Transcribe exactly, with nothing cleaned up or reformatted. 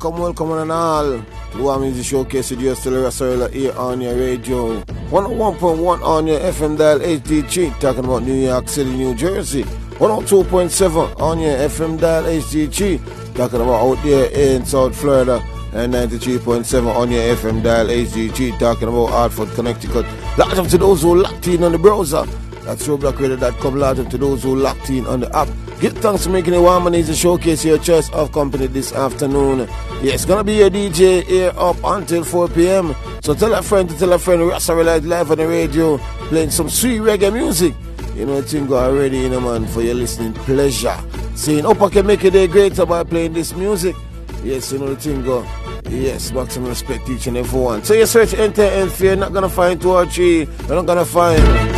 welcome, welcome on and all. The One Music Showcase with you still Russell here on your radio. one oh one point one on your F M dial H D three, talking about New York City, New Jersey. one oh two point seven on your F M dial H D three, talking about out there in South Florida. And ninety-three point seven on your F M dial H D three, talking about Hartford, Connecticut. Lots of to those who locked in on the browser. That's roadblock radio dot com. Lots of to those who locked in on the app. Give thanks for making the One Music Showcase your choice of company this afternoon. Yeah, it's gonna be your D J here up until four p.m. So tell a friend to tell a friend. Russell live on the radio, playing some sweet reggae music. You know, thing go already, you know, man, for your listening pleasure. Saying, hope I can make your day greater by playing this music. Yes, you know the thing go. Yes, maximum respect each and every one. So you search enter and fear, not gonna find two or three. You're not gonna find.